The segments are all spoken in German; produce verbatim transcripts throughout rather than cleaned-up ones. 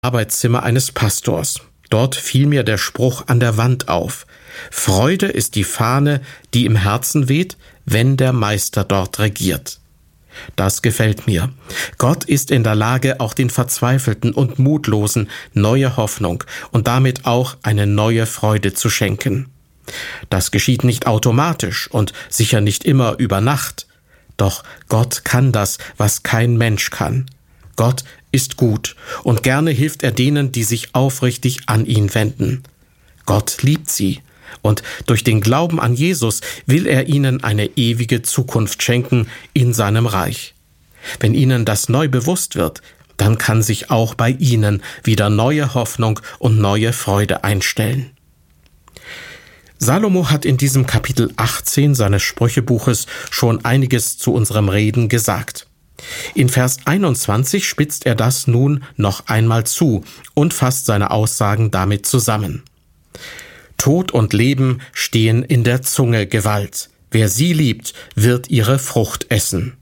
Arbeitszimmer eines Pastors. Dort fiel mir der Spruch an der Wand auf: Freude ist die Fahne, die im Herzen weht, wenn der Meister dort regiert. Das gefällt mir. Gott ist in der Lage, auch den Verzweifelten und Mutlosen neue Hoffnung und damit auch eine neue Freude zu schenken. Das geschieht nicht automatisch und sicher nicht immer über Nacht. Doch Gott kann das, was kein Mensch kann. Gott ist gut und gerne hilft er denen, die sich aufrichtig an ihn wenden. Gott liebt sie und durch den Glauben an Jesus will er ihnen eine ewige Zukunft schenken in seinem Reich. Wenn ihnen das neu bewusst wird, dann kann sich auch bei ihnen wieder neue Hoffnung und neue Freude einstellen. Salomo hat in diesem Kapitel achtzehn seines Sprüchebuches schon einiges zu unserem Reden gesagt. In Vers einundzwanzig spitzt er das nun noch einmal zu und fasst seine Aussagen damit zusammen. Tod und Leben stehen in der Zunge Gewalt. Wer sie liebt, wird ihre Frucht essen.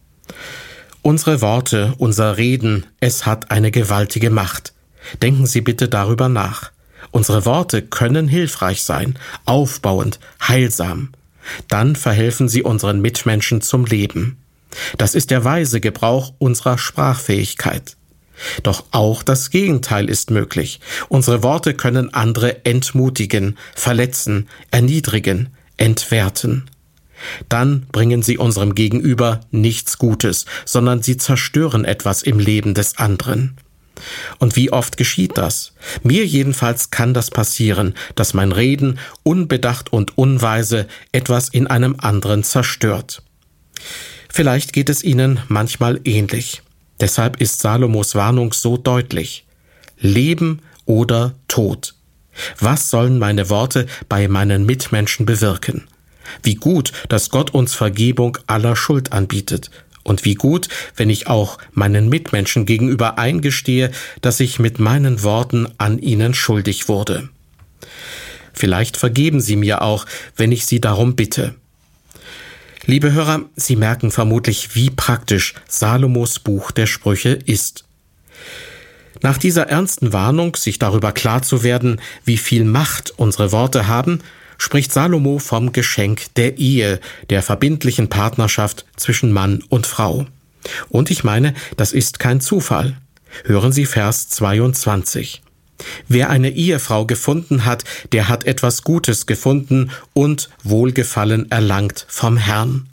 Unsere Worte, unser Reden, es hat eine gewaltige Macht. Denken Sie bitte darüber nach. Unsere Worte können hilfreich sein, aufbauend, heilsam. Dann verhelfen sie unseren Mitmenschen zum Leben. Das ist der weise Gebrauch unserer Sprachfähigkeit. Doch auch das Gegenteil ist möglich. Unsere Worte können andere entmutigen, verletzen, erniedrigen, entwerten. Dann bringen sie unserem Gegenüber nichts Gutes, sondern sie zerstören etwas im Leben des anderen. Und wie oft geschieht das? Mir jedenfalls kann das passieren, dass mein Reden unbedacht und unweise etwas in einem anderen zerstört. Vielleicht geht es Ihnen manchmal ähnlich. Deshalb ist Salomos Warnung so deutlich. Leben oder Tod. Was sollen meine Worte bei meinen Mitmenschen bewirken? Wie gut, dass Gott uns Vergebung aller Schuld anbietet. Und wie gut, wenn ich auch meinen Mitmenschen gegenüber eingestehe, dass ich mit meinen Worten an ihnen schuldig wurde. Vielleicht vergeben Sie mir auch, wenn ich Sie darum bitte. Liebe Hörer, Sie merken vermutlich, wie praktisch Salomos Buch der Sprüche ist. Nach dieser ernsten Warnung, sich darüber klar zu werden, wie viel Macht unsere Worte haben, spricht Salomo vom Geschenk der Ehe, der verbindlichen Partnerschaft zwischen Mann und Frau. Und ich meine, das ist kein Zufall. Hören Sie Vers zweiundzwanzig. Wer eine Ehefrau gefunden hat, der hat etwas Gutes gefunden und Wohlgefallen erlangt vom Herrn.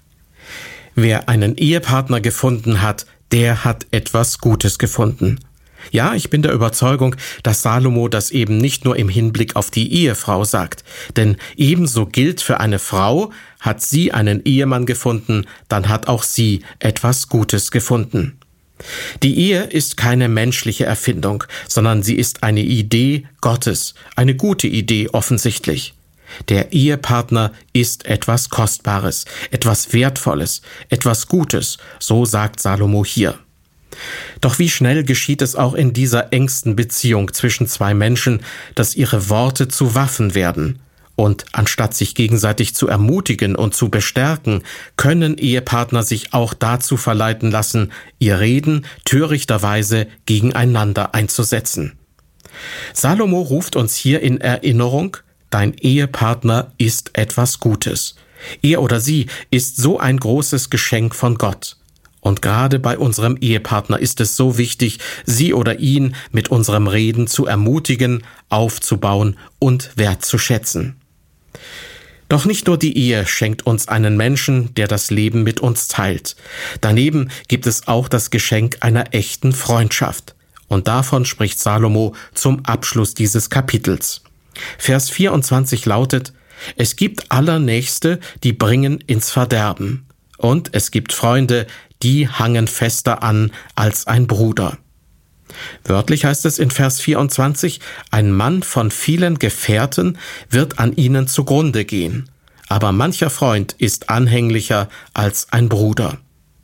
Wer einen Ehepartner gefunden hat, der hat etwas Gutes gefunden. Ja, ich bin der Überzeugung, dass Salomo das eben nicht nur im Hinblick auf die Ehefrau sagt, denn ebenso gilt für eine Frau, hat sie einen Ehemann gefunden, dann hat auch sie etwas Gutes gefunden. Die Ehe ist keine menschliche Erfindung, sondern sie ist eine Idee Gottes, eine gute Idee offensichtlich. Der Ehepartner ist etwas Kostbares, etwas Wertvolles, etwas Gutes, so sagt Salomo hier. Doch wie schnell geschieht es auch in dieser engsten Beziehung zwischen zwei Menschen, dass ihre Worte zu Waffen werden. Und anstatt sich gegenseitig zu ermutigen und zu bestärken, können Ehepartner sich auch dazu verleiten lassen, ihr Reden törichterweise gegeneinander einzusetzen. Salomo ruft uns hier in Erinnerung: Dein Ehepartner ist etwas Gutes. Er oder sie ist so ein großes Geschenk von Gott. Und gerade bei unserem Ehepartner ist es so wichtig, sie oder ihn mit unserem Reden zu ermutigen, aufzubauen und wertzuschätzen. Doch nicht nur die Ehe schenkt uns einen Menschen, der das Leben mit uns teilt. Daneben gibt es auch das Geschenk einer echten Freundschaft. Und davon spricht Salomo zum Abschluss dieses Kapitels. Vers vierundzwanzig lautet: Es gibt Allernächste, die bringen ins Verderben. Und es gibt Freunde, die hangen fester an als ein Bruder. Wörtlich heißt es in Vers vierundzwanzig, ein Mann von vielen Gefährten wird an ihnen zugrunde gehen, aber mancher Freund ist anhänglicher als ein Bruder.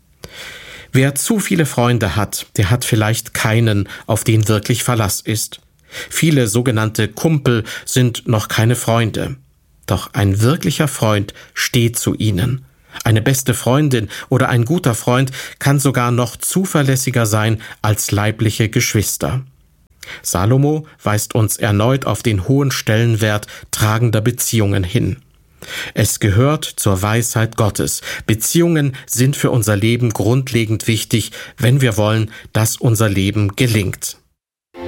Wer zu viele Freunde hat, der hat vielleicht keinen, auf den wirklich Verlass ist. Viele sogenannte Kumpel sind noch keine Freunde. Doch ein wirklicher Freund steht zu ihnen. Eine beste Freundin oder ein guter Freund kann sogar noch zuverlässiger sein als leibliche Geschwister. Salomo weist uns erneut auf den hohen Stellenwert tragender Beziehungen hin. Es gehört zur Weisheit Gottes. Beziehungen sind für unser Leben grundlegend wichtig, wenn wir wollen, dass unser Leben gelingt.